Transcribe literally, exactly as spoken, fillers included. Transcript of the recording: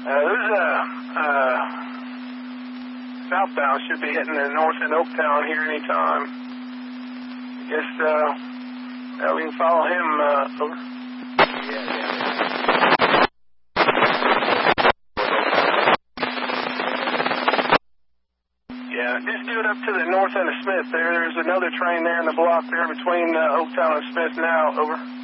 Uh, there's a uh, southbound should be hitting the north end Oaktown here anytime. I guess uh, uh, we can follow him. Uh, over. Yeah, yeah. Yeah, just do it up to the north end of Smith there. There's another train there in the block there between uh, Oaktown and Smith now. Over.